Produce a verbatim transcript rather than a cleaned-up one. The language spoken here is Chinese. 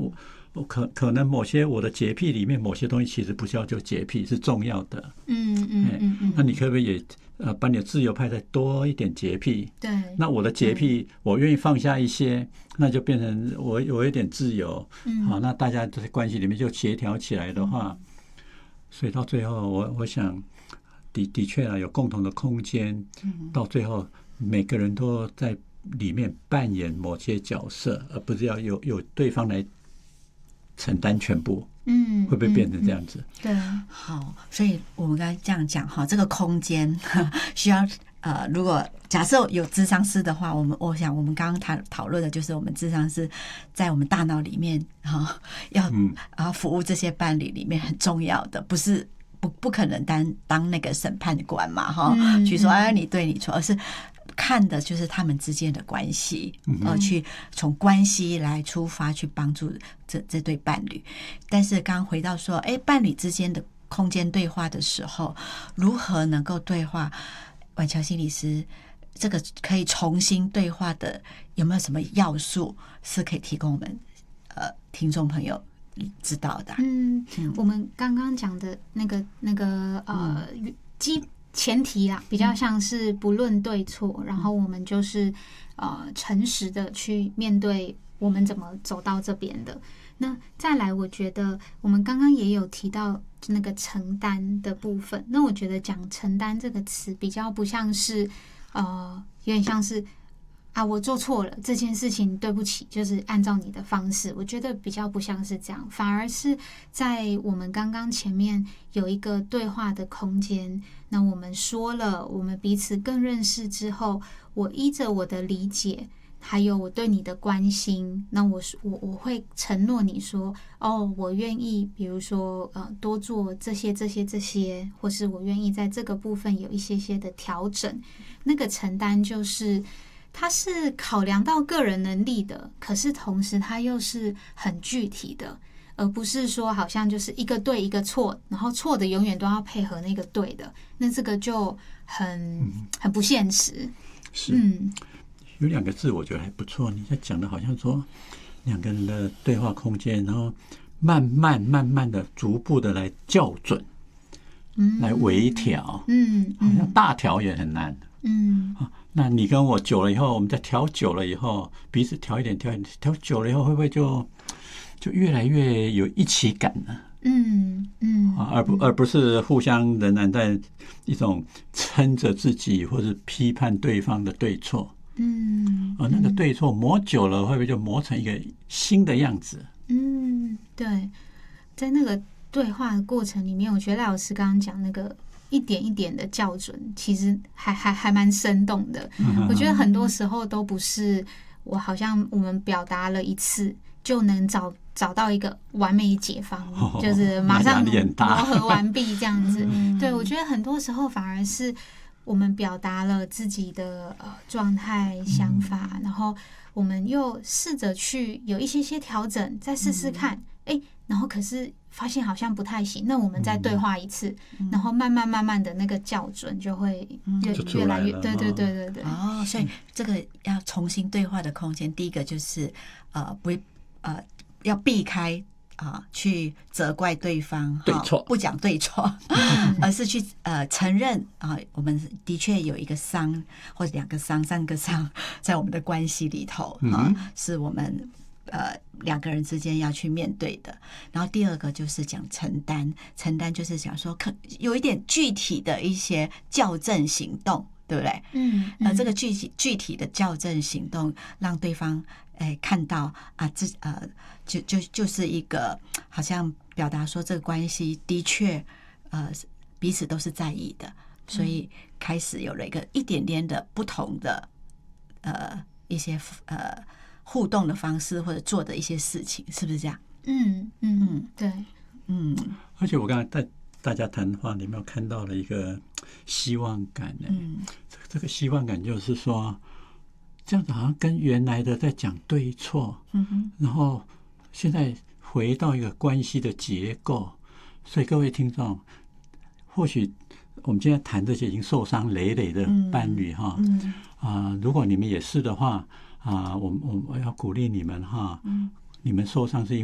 我我可可能某些我的洁癖里面某些东西其实不叫就洁癖，是重要的。 嗯嗯嗯嗯。 那你可不可以也呃把你的自由派再多一点洁癖？ 对。 那我的洁癖我愿意放下一些，那就变成我我有点自由。嗯。好，那大家在关系里面就协调起来的话，嗯、所以到最后我我想的的确啊有共同的空间，嗯、到最后每个人都在里面扮演某些角色，而不是要有有对方来承担全部。嗯，会不会变成这样子？ 嗯嗯、对， 好，所以我们刚才这样讲哈，这个空间需要呃，如果假设有諮商師的话，我们我想我们刚刚谈讨论的就是我们諮商師在我们大脑里面哈，要啊服务这些伴侣里面很重要的，不是不不可能当当那个审判官嘛哈，嗯、去说哎你对你错，而是看的就是他们之间的关系，呃，去从关系来出发，去帮助这这对伴侣。但是刚刚回到说，哎，伴侣之间的空间对话的时候，如何能够对话？婉乔心理师，这个可以重新对话的，有没有什么要素是可以提供我们呃听众朋友知道的？ 嗯，嗯我们刚刚讲的那个那个呃基。嗯前提啦，比较像是不论对错，然后我们就是呃诚实的去面对我们怎么走到这边的。那再来，我觉得我们刚刚也有提到那个承担的部分。那我觉得讲承担这个词比较不像是呃，有点像是啊，我做错了这件事情，对不起，就是按照你的方式。我觉得比较不像是这样，反而是在我们刚刚前面有一个对话的空间。那我们说了，我们彼此更认识之后，我依着我的理解，还有我对你的关心，那我我我会承诺你说，哦，我愿意，比如说呃，多做这些这些这些，或是我愿意在这个部分有一些些的调整。那个承担就是它是考量到个人能力的，可是同时它又是很具体的，而不是说好像就是一个对一个错，然后错的永远都要配合那个对的，那这个就很很不现实。 是，嗯，有两个字我觉得还不错，你在讲的好像说两个人的对话空间，然后慢慢慢慢的逐步的来校准，嗯，来微调，嗯，好像大调也很难，嗯，啊，那你跟我久了以后，我们再调久了以后，彼此调一点调一点，调久了以后会不会就就越来越有一起感呢？嗯嗯，而不而不是互相仍然在一种撑着自己或是批判对方的对错。嗯，而那个对错磨久了，会不会就磨成一个新的样子？ 嗯，对，在那个对话的过程里面，我觉得赖老师刚刚讲那个一点一点的校准，其实还还还蛮生动的。我觉得很多时候都不是我好像我们表达了一次就能找找到一个完美解方，哦、就是马上磨合完毕这样子。嗯、对，我觉得很多时候反而是我们表达了自己的呃状态、想法，嗯、然后我们又试着去有一些些调整，再试试看，哎、嗯，然后可是发现好像不太行，那我们再对话一次，嗯、然后慢慢慢慢的那个校准就会越、嗯、越来越，对对对对对。 哦，所以这个要重新对话的空间，第一个就是呃不呃。要避开啊、呃，去责怪对方， 对错不讲对错，而是去呃承认啊、呃，我们的确有一个伤或者两个伤、三个伤在我们的关系里头啊、呃，是我们呃两个人之间要去面对的。然后第二个就是讲承担，承担就是讲说可有一点具体的一些校正行动。对不对？嗯，呃，这个具体具体的校正行动，让对方哎看到啊，这呃，就就就是一个好像表达说这个关系的确呃彼此都是在意的，所以开始有了一个一点点的不同的呃一些呃互动的方式或者做的一些事情，是不是这样？ 嗯嗯，对， 嗯， 而且我刚才在大家谈话，你有没有看到了一个希望感呢？嗯，这个希望感就是说，这样子好像跟原来的在讲对错，嗯哼，然后现在回到一个关系的结构。所以各位听众，或许我们今天谈这些已经受伤累累的伴侣哈，嗯啊、呃，如果你们也是的话啊、呃，我我我要鼓励你们哈，嗯，你们受伤是因为